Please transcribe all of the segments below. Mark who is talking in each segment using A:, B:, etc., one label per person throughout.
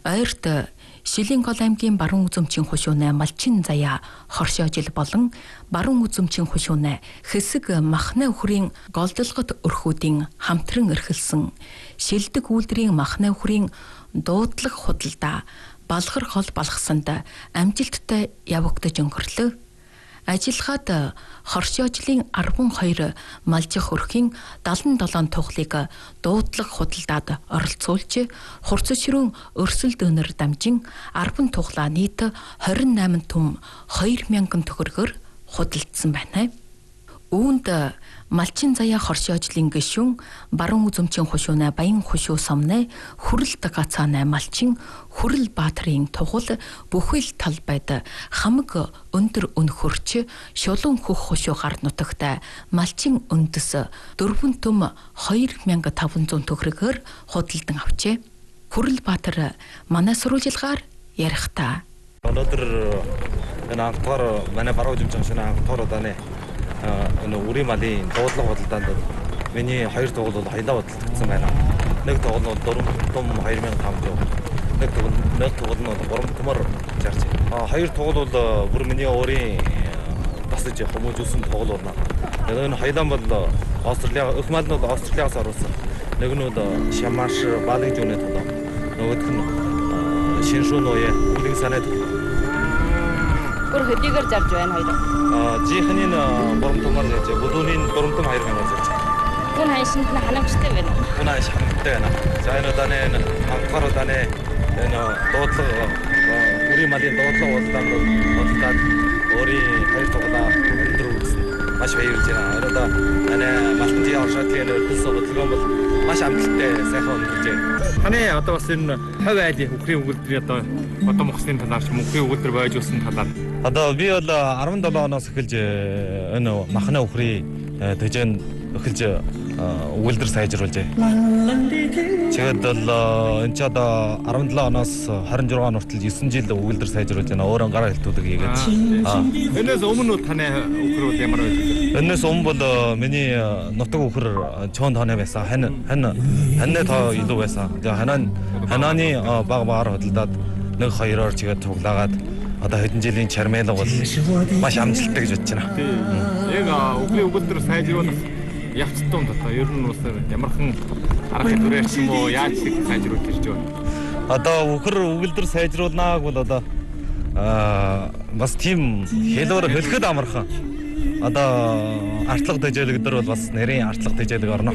A: Ойрт Шилийн гол аймгийн баруун үзэмчийн хушуунай Малчин заяа хоршоо жил болон баруун үзэмчийн хушуунай хэсэг махна өхрийн голдолгот өрхүүдийн хамтран эрхэлсэн шилдэг үйлдвэрийн махна өхрийн дуудлага худалдаа балхар хол балгасанд амжилттай явагдаж өнгөрлөө. Ажиллагаад хоршоожлын 12 малжих өрхийн 77 тухлыг дуудлага худалдаад оролцуулж хурцшрөн өрсөлд өнөр дамжин 10 тухлаа нийт 28 түм 2000 төгрөгөөр худалдсан байна. Үүнд Малчин заяа хоршоожлын гишүүн баруун үзэмчийн хушуунай Баян хушуу сомны хүрэл гацаанай Малчин Хүрэл Баатрын тугал бүхэл талбайд хамаг өндөр өнхөрч шулуун хөх хушуугаар нутагтай Малчин өндөс 4 түм 2500 төгрөгөөр худалдан авчээ. Хүрэл Баатар манай сурвалжилгаар ярихдаа
B: өнөөдөр энэ анхдаар манай баруун үзэмчийн хушууны анхдаар удааны Үрийн малын дуудлага худалдаанд миний 2 тугал бол хоёлаа худалдагдсан байна. Нэг тугал нь 4 түм 2500, нэг тугал нь 3 түмээр зарж байна. 2 тугал бол бүр миний өөрийн басж хүмүүжүүлсэн тугал байна. Нэг нь хоёлаа бол Австралийн өх мал нь бол Австралиас оруулсан. Нэг нь Шамаш балын жүүний тугал. Нөгөөх нь Шиншүүн ууя үлийн санаад
C: Бүр хөдийгээр зарж байна хоёроо.
B: Жихнийн 3 түмээр зарж, бүдүүний 4 түм 2000-аар зарж.
C: Хүн хайшинд нь ханамжтай байна.
B: Хүн хайш ханамжтай байна. За энэ удааны анхаар удааны энэ дуудлага үрийн малын дуудлага худалдаанд өөрийн 2 тугалаа өндөр үзсэн. Маш баярлж байна. Оройдоо манай Малчин заяа хоршоодлын өртөлсөн хөдөлгөөн бол маш амжилттай сайхан өндөрлж байна. Таны одоо бас энэ хавь айлын үхрийн өгүүлбэрийн одоо мөхсний талаар ч мөнхийн өгүүлбэр байж uuсан талаар одоо би бол 17 оноос эхэлж энэ махна өхрийн төжөөнд эхэлж өгүүлбэр сайжруулжээ. Тэгээд бол энэ ч одоо 17 оноос 26 он хүртэл 9 жил өгүүлбэр сайжруулж байна. Өөрөө гараа хэлтүүлэг хийгээд. Энэс өмнө таны өхрүүд ямар байсан? Энэс өмнө бол миний нутаг өхөр чоон тооны байсан. Ханны тоо илүү байсан. Ханааны баг хөдөлдөөд 1-2-оор чигээд цуглаагаад одоо хэдэн жилийн чармайлга бол маш амжилттай гэж бодож байна. Яг өхрийн өгүүлбэр сайжруулах явцтай юм даа. Ер нь бас ямархан арга хэмжээр ч юм уу яаж сайжруулж ирж байна. Одоо өхөр өгүүлбэр сайжруулнаг бол одоо бас тийм хэлээр хөлөхөд амархан. Одоо артлага төжөөлөг дээр бол бас нэрийн артлага төжөөлөг орно.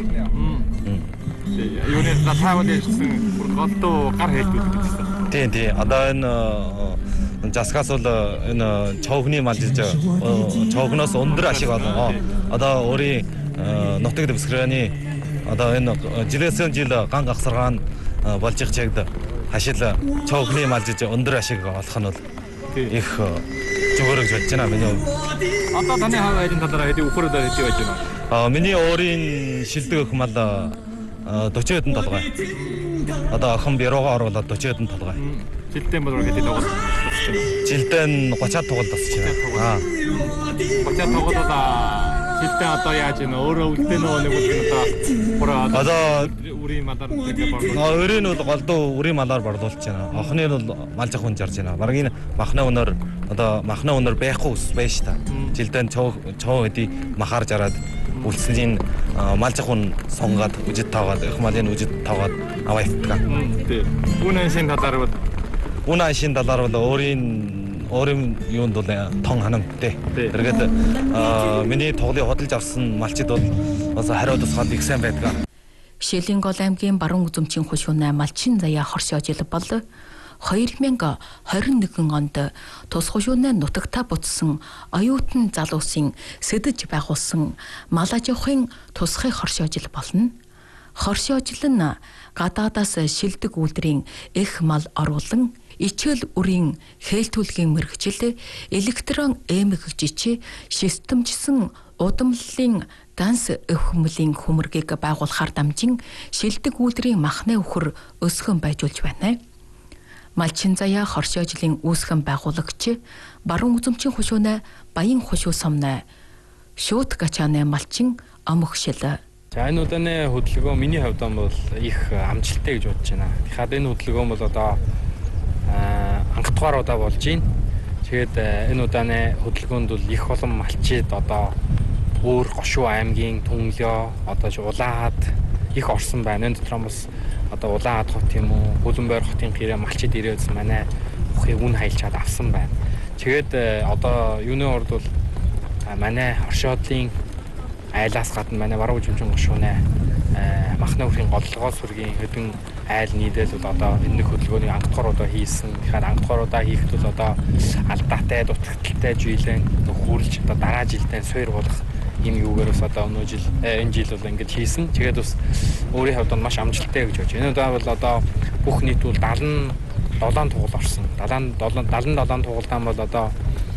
B: Юуны татавал ирсэн бүр голдуу гар хэлдүүлдэг гэсэн. Тийм. Одоо энэ жасгаас бол энэ човхны малжиж човхноос өндөр ашиг олно. Одоо өөрийн нутаг дэвсгэрийн одоо энэ жилээсээ жил ган гахсаргаан болж их чагд хашил човхны малжиж өндөр ашиг олох нь бол их зүгээр гэж бодож байна миний хувьд. Одоо таны хав айлын талаараа хэдий өхөрөд хэдий байж байна? Миний өөрийн шилдэг өх мал 40 хэдэн толгой. Одоо охин бируугаа оруулаад 40 хэдэн толгой. Жилдээ бол хэдий тоглолт тасч байна? Жилдээ 30 тоглолт тасч байна. 30 тоглолт жилдээ одоо яаж байна? Өөрөө үлдээ нэг үл одоо үрийн малаар борлуулж. Өрийн бол голдуу үрийн малаар борлуулж байна. Охны бол малжих хүн жарж байна. Бараг энэ махна өнөр одоо махна өнөр байхгүй ус байж та. Жилдээ чоо хэдий махаар жараад үлдсэний малжих хүн сонгаад үжид таагаад их малын үжид таагаад аваа итдэг. Тийм. Үнэн шин талаар бол өөрийн юунд бол тон ханамттай. Тэргээд миний тоглыг хөдөлж авсан малчид бол бас хариу тусгаад их сайн байдаг.
A: Шилийн гол аймгийн баруун үзэмчийн хушуунай Малчин заяа хоршоо жил бол 2021 онд тус хушуунай нутагта буцсан оюутан залуусын сэдэж байгуулсан малажихын тусгай хоршоо жил болно. Хоршоо жил нь гадаадаас шилдэг үйлдвэрийн их мал оруулан ичээл үрийн хэлтүүлгийн мэрэгжил электрон эмгэгжиж системжсэн удамлалын данс өвхмөлийн хүмэргийг байгуулахаар дамжин шилдэг үйлдвэрийн махны өхөр өсгөн байжуулж байна. Малчин заяа хоршоо жилийн үүсгэн байгуулагч баруун үзэмчийн хушуунай Баян хушуу сомны шууд гачааны Малчин омгшил.
D: За энэ удааны хөдөлгөөн миний хувьд бол их амжилттай гэж бодож байна. Тэгэхээр энэ хөдөлгөөн бол одоо
B: анхдугаар удаа болж байна. Тэгээд энэ удааны хөдөлгөөнд бол их олон малчид одоо өөр Гошуу аймгийн Түнлөө одоо Улаанхад их орсон байна. Энэ дотор бас одоо Улаанхад хот юм уу, Хөлбөмбөр хотын гэрээ малчид ирээдсэн манай ухыг үн хайлчаад авсан байна. Тэгээд одоо юуны урд бол манай оршоодлын айлаас гадна манай Баруун Үзмчин Гошуунай махны өрхийн голлогоо сүргийн хэдэн айл нийлэл бол одоо энэ нэг хөдөлгөөний анхдугаар удаа хийсэн. Тэгэхээр анхдугаар удаа хийхэд бол одоо алдаатай, дутагдaltaй жийлэн хүрлж одоо дараа жилдээ суур болох юм юугээрс одоо энэ жил бол ингэж хийсэн. Тэгээд бас өөрийн хувьд маш амжилттай гэж бодож байна. Энэ удаа бол одоо бүх нийт бол 77 тугал орсон. 77 тугалдаан бол одоо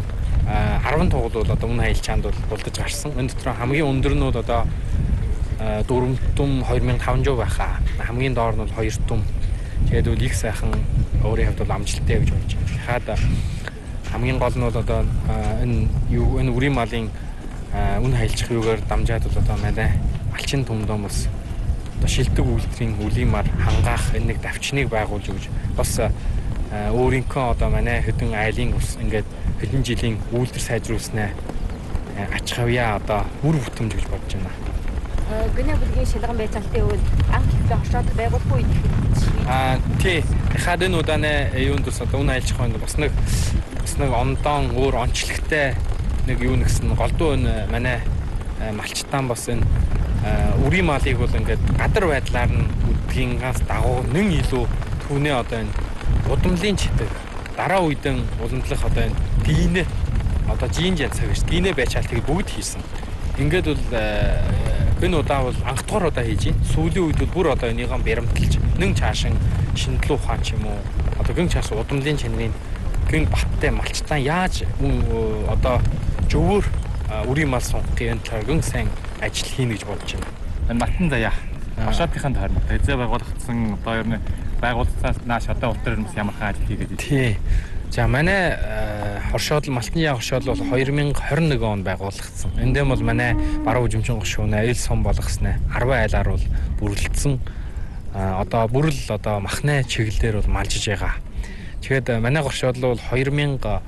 B: 10 тугал бол одоо үн хайлчаанд бол булдаж гарсан. Энэ дотор хамгийн өндөр нь бол одоо 4 дүм 2500 байхаа. Хамгийн доор нь бол 2 дүм. Тэгээд үл их сайхан өөрийн хувьд бол амжилттай гэж болж байна. Хаад хамгийн гол нь бол одоо энэ үрийн малын үн хайлчих юугаар дамжаад бол одоо манай малчин төмдөө бас одоо шилдэг үйлдвэрийн үлийн мар хангаах энэ нэг давчныг байгуулж өгч бас өөрийнхөө одоо манай хэдэн айлын ус ингээд хэдэн жилийн үйлдвэр сайжруулснаа ач хавьяа одоо үр бүтэмж гэж бодож байна.
C: Гэнэ бүлгийн шилгэн байцаалтын үед анх ихтэй оршоод байгуулахгүй
B: тий. Хаад энэ удааны юунд бас одоо үн хайлчих байна бас нэг ондоон өөр онцлогтой нэг юу нэгсэн голдуу энэ манай малчтаан бас энэ үрийн малыг бол ингээд гадар байдлаар нь үдгийнхаас дагуу нэн илүү түүнээ одоо энэ удамлын читэг дараа үедэн уламжлах одоо энэ диинэ одоо жинжэн цагш диинэ байчаалтыг бүгд хийсэн. Ингээд бол энэ удаа бол анхдугаар удаа хийж байна. Сүүлийн үед бол бүр одоо энийгээ баримталж нэн цаашин шинэлүү ухаан ч юм уу одоо гэн цааш удамлын чанарын гэн баттай малчтаан яаж одоо зөвөр үрийн мал сунгахын талаар гэн сайн ажил хийнэ гэж бодож байна.
D: Энэ Мартин заяа Оршоодынханд тойрног хэзээ байгуулагдсан одоо ер нь байгууллагаас нааш одоо ултар юмс ямар хаан ажил хийгээд байна.
B: Тий. За манай Оршоодл Малтны Оршоодл бол 2021 онд байгуулагдсан. Эндээ бол манай Баруун Үзмчин Гошуунай ил сум болгосноо 10 айлаар бол бүрэлдсэн. Одоо бүрэл одоо махны чиглэлээр бол малжиж байгаа. Тэгээд манай Оршоодл бол 2022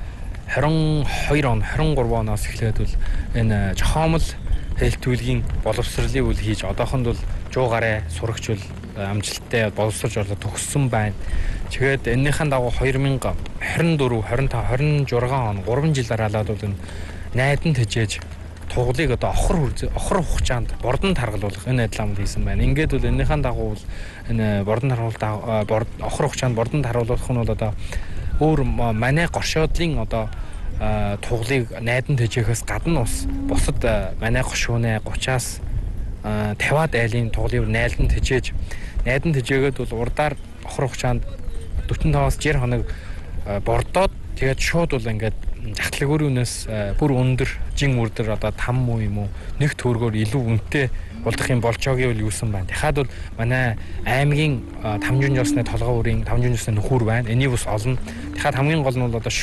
B: он 23 оноос эхлээд бол энэ жохоомл хэлтүүлгийн боловсролын үйл хийж одоохонд бол 100 гаруй сурагч бол амжилттай боловсрож орлоо төгссөн байна. Тэгээд энэхийн дагуу 2024, 25, 26 он 3 жил дараалаад бол энэ найдан тэжээж туглыг одоо охор хугацаанд бордон таргалуулах энэ адилхан хийсэн байна. Ингээд бол энэхийн дагуу бол энэ бордон охор хугацаанд бордон таргалуулах нь бол одоо өөр манай Гошоодлын одоо туглыг найдан тэжээхээс гадна ус бусад манай Гошуунай 30-аас 50-аад айлын туглыг найдан тэжээгээд бол урдаар охор хугацаанд 45-аас 60 хоног бордоод тэгээд шууд бол ингээд жахтлагөрүүнээс бүр өндөр жин үрдэр одоо там уу юм уу нэг төгрөгөөр илүү үнэтэй болдох юм болчоогийн үл юусан байна. Дахиад бол манай аймгийн тамжин жосны толгой үрийн тамжин жосны нөхөр байна. Энийг бас олно. Дахиад хамгийн гол нь бол одоо